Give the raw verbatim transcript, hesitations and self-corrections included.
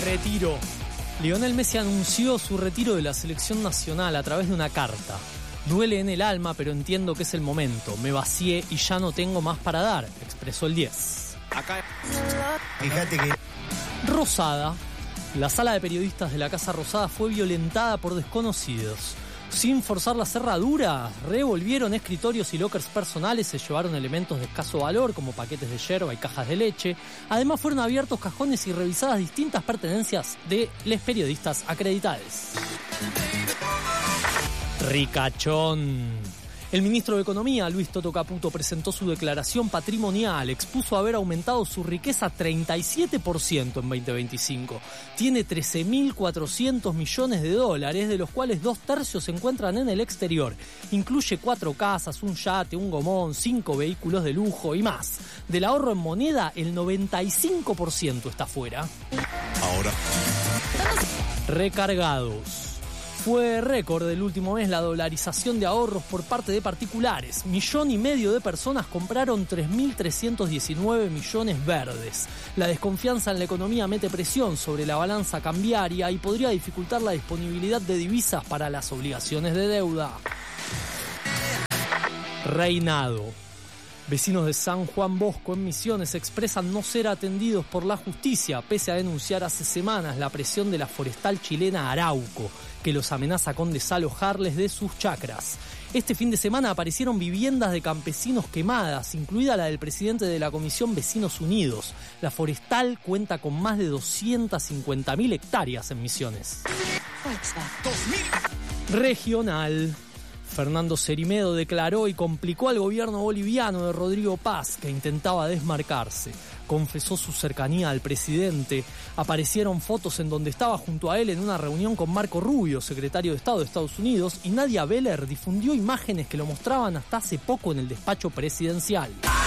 retiro. Lionel Messi anunció su retiro de la selección nacional a través de una carta. Duele en el alma, pero entiendo que es el momento. Me vacié y ya no tengo más para dar, expresó el diez. Acá, fíjate que... Rosada. La sala de periodistas de la Casa Rosada fue violentada por desconocidos. Sin forzar la cerradura, revolvieron escritorios y lockers personales, se llevaron elementos de escaso valor como paquetes de yerba y cajas de leche. Además fueron abiertos cajones y revisadas distintas pertenencias de los periodistas acreditados. Ricachón. El ministro de Economía, Luis Toto Caputo, presentó su declaración patrimonial. Expuso haber aumentado su riqueza treinta y siete por ciento en veinte veinticinco. Tiene trece mil cuatrocientos millones de dólares, de los cuales dos tercios se encuentran en el exterior. Incluye cuatro casas, un yate, un gomón, cinco vehículos de lujo y más. Del ahorro en moneda, el noventa y cinco por ciento está fuera. Ahora. Recargados. Fue récord del último mes la dolarización de ahorros por parte de particulares. Millón y medio de personas compraron tres mil trescientos diecinueve millones verdes. La desconfianza en la economía mete presión sobre la balanza cambiaria y podría dificultar la disponibilidad de divisas para las obligaciones de deuda. Reinado. Vecinos de San Juan Bosco en Misiones expresan no ser atendidos por la justicia, pese a denunciar hace semanas la presión de la forestal chilena Arauco, que los amenaza con desalojarles de sus chacras. Este fin de semana aparecieron viviendas de campesinos quemadas, incluida la del presidente de la Comisión Vecinos Unidos. La forestal cuenta con más de doscientas cincuenta mil hectáreas en Misiones. Regional. Fernando Cerimedo declaró y complicó al gobierno boliviano de Rodrigo Paz, que intentaba desmarcarse. Confesó su cercanía al presidente. Aparecieron fotos en donde estaba junto a él en una reunión con Marco Rubio, secretario de Estado de Estados Unidos, y Nadia Beller difundió imágenes que lo mostraban hasta hace poco en el despacho presidencial.